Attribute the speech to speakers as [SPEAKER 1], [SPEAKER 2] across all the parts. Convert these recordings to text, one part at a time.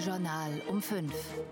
[SPEAKER 1] Journal um 5.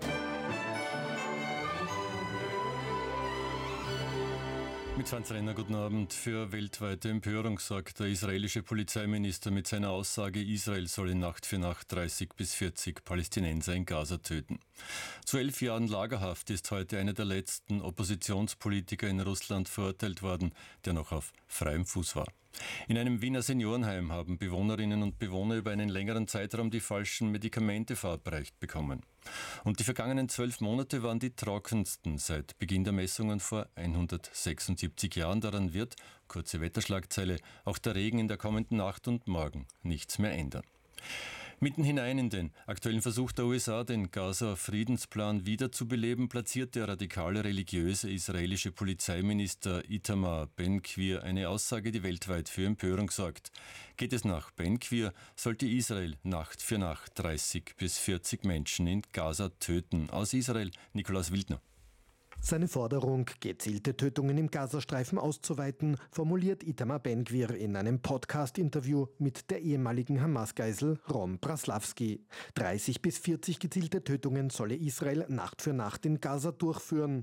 [SPEAKER 2] Mit Franz Renner, guten Abend. Für weltweite Empörung sorgt der israelische Polizeiminister mit seiner Aussage, Israel solle Nacht für Nacht 30 bis 40 Palästinenser in Gaza töten. Zu 11 Jahren Lagerhaft ist heute einer der letzten Oppositionspolitiker in Russland verurteilt worden, der noch auf freiem Fuß war. In einem Wiener Seniorenheim haben Bewohnerinnen und Bewohner über einen längeren Zeitraum die falschen Medikamente verabreicht bekommen. Und die vergangenen 12 Monate waren die trockensten seit Beginn der Messungen vor 176 Jahren. Daran wird, kurze Wetterschlagzeile, auch der Regen in der kommenden Nacht und morgen nichts mehr ändern. Mitten hinein in den aktuellen Versuch der USA, den Gaza-Friedensplan wiederzubeleben, platziert der radikale religiöse israelische Polizeiminister Itamar Ben-Gvir eine Aussage, die weltweit für Empörung sorgt. Geht es nach Ben-Gvir, sollte Israel Nacht für Nacht 30 bis 40 Menschen in Gaza töten. Aus Israel, Nikolaus Wildner.
[SPEAKER 3] Seine Forderung, gezielte Tötungen im Gazastreifen auszuweiten, formuliert Itamar Ben-Gvir in einem Podcast-Interview mit der ehemaligen Hamas-Geisel Ron Braslavsky. 30 bis 40 gezielte Tötungen solle Israel Nacht für Nacht in Gaza durchführen.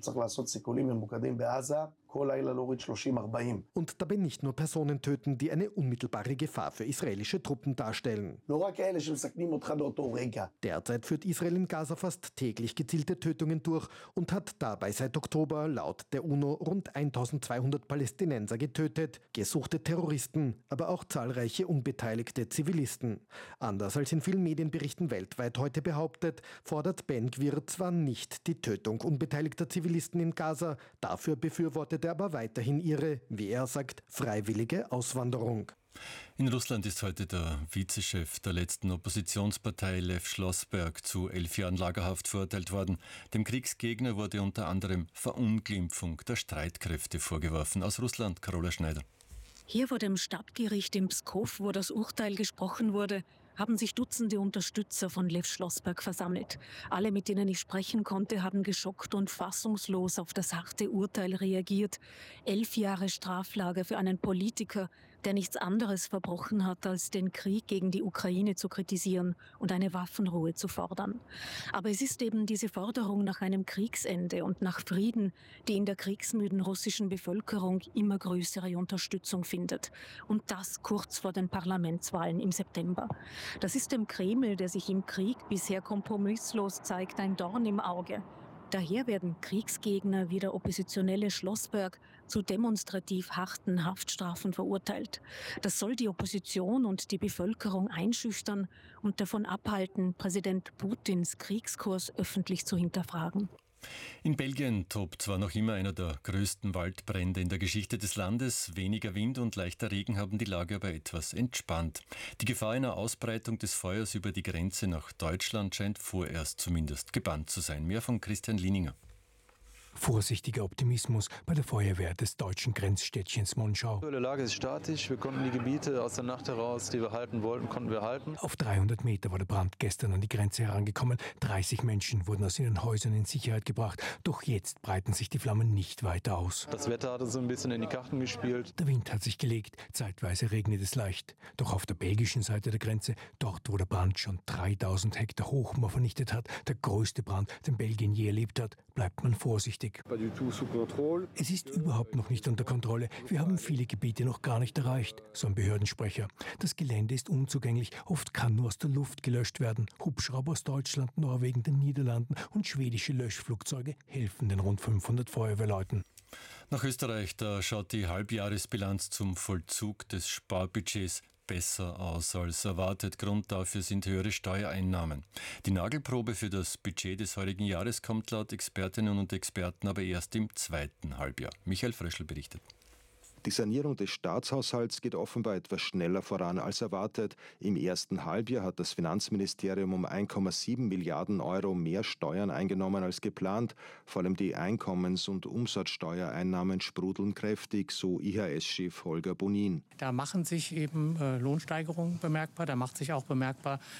[SPEAKER 3] Und dabei nicht nur Personen töten, die eine unmittelbare Gefahr für israelische Truppen darstellen. Derzeit führt Israel in Gaza fast täglich gezielte Tötungen durch und hat dabei seit Oktober laut der UNO rund 1200 Palästinenser getötet, gesuchte Terroristen, aber auch zahlreiche unbeteiligte Zivilisten. Anders als in vielen Medienberichten weltweit heute behauptet, fordert Ben-Gvir zwar nicht die Tötung unbeteiligter Zivilisten in Gaza, dafür befürwortet er aber weiterhin ihre, wie er sagt, freiwillige Auswanderung.
[SPEAKER 2] In Russland ist heute der Vizechef der letzten Oppositionspartei Lew Schlossberg zu 11 Jahren Lagerhaft verurteilt worden. Dem Kriegsgegner wurde unter anderem Verunglimpfung der Streitkräfte vorgeworfen. Aus Russland, Carola Schneider.
[SPEAKER 4] Hier vor dem Stadtgericht in Pskow, wo das Urteil gesprochen wurde, haben sich Dutzende Unterstützer von Lew Schlossberg versammelt. Alle, mit denen ich sprechen konnte, haben geschockt und fassungslos auf das harte Urteil reagiert. 11 Jahre Straflager für einen Politiker, der nichts anderes verbrochen hat, als den Krieg gegen die Ukraine zu kritisieren und eine Waffenruhe zu fordern. Aber es ist eben diese Forderung nach einem Kriegsende und nach Frieden, die in der kriegsmüden russischen Bevölkerung immer größere Unterstützung findet. Und das kurz vor den Parlamentswahlen im September. Das ist dem Kreml, der sich im Krieg bisher kompromisslos zeigt, ein Dorn im Auge. Daher werden Kriegsgegner wie der oppositionelle Schlossberg zu demonstrativ harten Haftstrafen verurteilt. Das soll die Opposition und die Bevölkerung einschüchtern und davon abhalten, Präsident Putins Kriegskurs öffentlich zu hinterfragen.
[SPEAKER 2] In Belgien tobt zwar noch immer einer der größten Waldbrände in der Geschichte des Landes. Weniger Wind und leichter Regen haben die Lage aber etwas entspannt. Die Gefahr einer Ausbreitung des Feuers über die Grenze nach Deutschland scheint vorerst zumindest gebannt zu sein. Mehr von Christian Lieninger.
[SPEAKER 5] Vorsichtiger Optimismus bei der Feuerwehr des deutschen Grenzstädtchens Monschau.
[SPEAKER 6] Die Lage ist statisch. Wir konnten die Gebiete aus der Nacht heraus, die wir halten wollten, konnten wir halten.
[SPEAKER 5] Auf 300 Meter war der Brand gestern an die Grenze herangekommen. 30 Menschen wurden aus ihren Häusern in Sicherheit gebracht. Doch jetzt breiten sich die Flammen nicht weiter aus.
[SPEAKER 6] Das Wetter hatte so ein bisschen in die Karten gespielt.
[SPEAKER 5] Der Wind hat sich gelegt. Zeitweise regnet es leicht. Doch auf der belgischen Seite der Grenze, dort wo der Brand schon 3000 Hektar Hochmoor vernichtet hat, der größte Brand, den Belgien je erlebt hat, bleibt man vorsichtig. Es ist überhaupt noch nicht unter Kontrolle. Wir haben viele Gebiete noch gar nicht erreicht, so ein Behördensprecher. Das Gelände ist unzugänglich. Oft kann nur aus der Luft gelöscht werden. Hubschrauber aus Deutschland, Norwegen, den Niederlanden und schwedische Löschflugzeuge helfen den rund 500 Feuerwehrleuten.
[SPEAKER 2] Nach Österreich, da schaut die Halbjahresbilanz zum Vollzug des Sparbudgets besser aus als erwartet. Grund dafür sind höhere Steuereinnahmen. Die Nagelprobe für das Budget des heurigen Jahres kommt laut Expertinnen und Experten aber erst im zweiten Halbjahr. Michael Fröschl berichtet.
[SPEAKER 7] Die Sanierung des Staatshaushalts geht offenbar etwas schneller voran als erwartet. Im ersten Halbjahr hat das Finanzministerium um 1,7 Milliarden Euro mehr Steuern eingenommen als geplant. Vor allem die Einkommens- und Umsatzsteuereinnahmen sprudeln kräftig, so IHS-Chef Holger Bonin.
[SPEAKER 8] Da machen sich eben Lohnsteigerungen bemerkbar. Da macht sich auch bemerkbar,